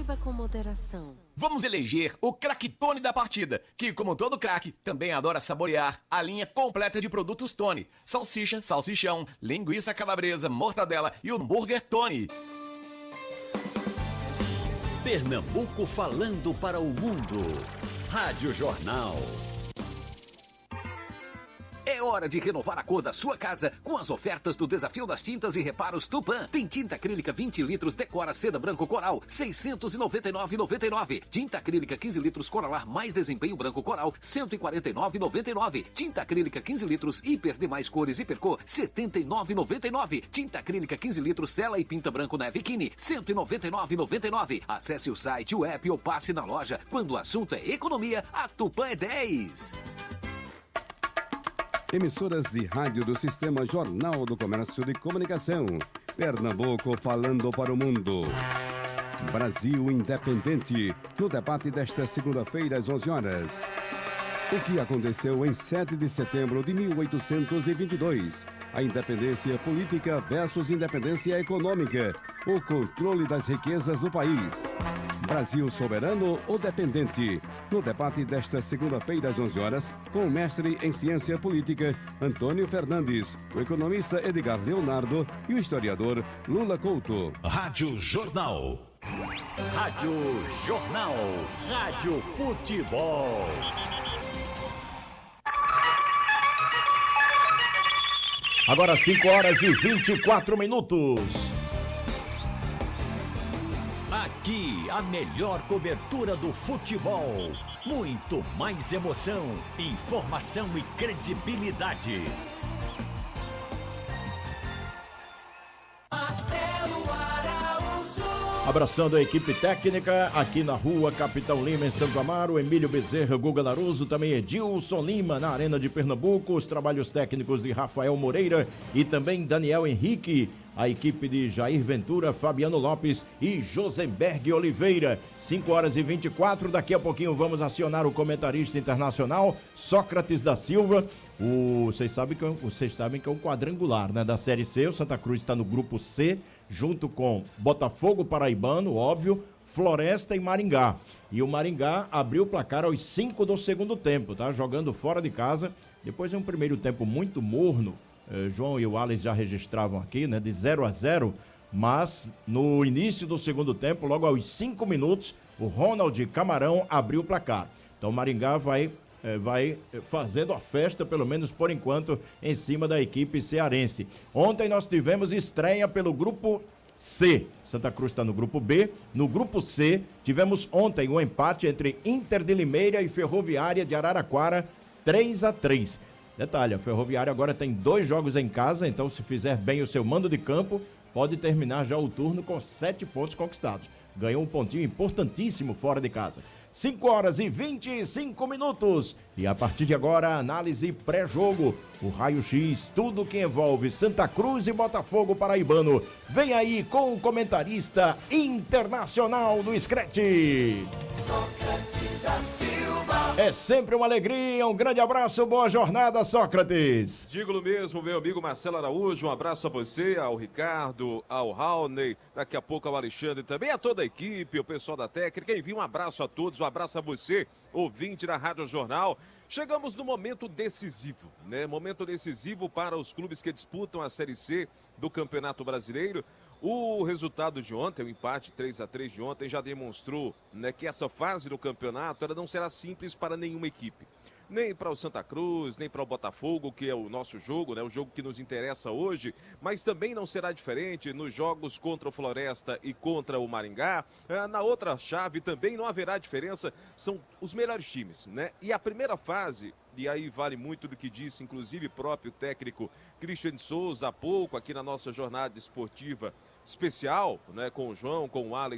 Beba com moderação. Vamos eleger o craquetone da partida, que, como todo craque, também adora saborear a linha completa de produtos Tony. Salsicha, salsichão, linguiça calabresa, mortadela e hambúrguer Tony. Pernambuco falando para o mundo. Rádio Jornal. É hora de renovar a cor da sua casa com as ofertas do Desafio das Tintas e Reparos Tupã. Tem tinta acrílica 20 litros Decora Seda Branco Coral, R$ 699,99. Tinta acrílica 15 litros Coralar mais Desempenho Branco Coral, R$ 149,99. Tinta acrílica 15 litros Hiper Demais Cores Hipercor, R$ 79,99. Tinta acrílica 15 litros Sela e Pinta Branco Neve Kini, R$ 199,99. Acesse o site, o app ou passe na loja. Quando o assunto é economia, a Tupã é 10. Emissoras de rádio do Sistema Jornal do Comércio de Comunicação. Pernambuco falando para o mundo. Brasil Independente, no debate desta segunda-feira às 11 horas. O que aconteceu em 7 de setembro de 1822? A independência política versus independência econômica. O controle das riquezas do país. Brasil soberano ou dependente? No debate desta segunda-feira às 11 horas, com o mestre em ciência política, Antônio Fernandes, o economista Edgar Leonardo e o historiador Lula Couto. Rádio Jornal. Rádio Jornal. Rádio Futebol. Agora 5 horas e 24 minutos. Aqui, a melhor cobertura do futebol. Muito mais emoção, informação e credibilidade. Abraçando a equipe técnica aqui na rua Capitão Lima, em Santo Amaro, Emílio Bezerra, Guga Laruso, também Edilson Lima na Arena de Pernambuco, os trabalhos técnicos de Rafael Moreira e também Daniel Henrique, a equipe de Jair Ventura, Fabiano Lopes e Josenberg Oliveira. 5 horas e 24, daqui a pouquinho vamos acionar o comentarista internacional, Sócrates da Silva. Vocês sabem que é um quadrangular, né, da Série C. O Santa Cruz está no grupo C, junto com Botafogo Paraibano, óbvio, Floresta e Maringá. E o Maringá abriu o placar aos 5 do segundo tempo, tá? Jogando fora de casa, depois de um primeiro tempo muito morno. João e o Alex já registravam aqui, né, de 0-0, mas no início do segundo tempo, logo aos 5 minutos, o Ronald Camarão abriu o placar. Então o Maringá vai fazendo a festa, pelo menos por enquanto, em cima da equipe cearense. Ontem nós tivemos estreia pelo grupo C. Santa Cruz está no grupo B. No grupo C, tivemos ontem um empate entre Inter de Limeira e Ferroviária de Araraquara, 3-3. Detalhe, a Ferroviária agora tem 2 jogos em casa, então se fizer bem o seu mando de campo, pode terminar já o turno com 7 pontos conquistados. Ganhou um pontinho importantíssimo fora de casa. 5 horas e 25 minutos. E a partir de agora, análise pré-jogo. O raio-x, tudo que envolve Santa Cruz e Botafogo Paraibano. Vem aí com o comentarista internacional do Scratch. Sócrates da Silva. É sempre uma alegria, um grande abraço, boa jornada, Sócrates. Digo-lo mesmo, meu amigo Marcelo Araújo, um abraço a você, ao Ricardo, ao Raulney, daqui a pouco ao Alexandre, também a toda a equipe, o pessoal da técnica. Envio um abraço a todos, um abraço a você, ouvinte da Rádio Jornal. Chegamos no momento decisivo, né? Momento decisivo para os clubes que disputam a Série C do Campeonato Brasileiro. O resultado de ontem, o empate 3-3 de ontem, já demonstrou, né, que essa fase do campeonato ela não será simples para nenhuma equipe. Nem para o Santa Cruz, nem para o Botafogo, que é o nosso jogo, né? O jogo que nos interessa hoje, mas também não será diferente nos jogos contra o Floresta e contra o Maringá. Na outra chave também não haverá diferença, são os melhores times, né? E a primeira fase, e aí vale muito do que disse, inclusive, próprio técnico Christian Souza há pouco, aqui na nossa jornada esportiva especial, né? Com o João, com o Alex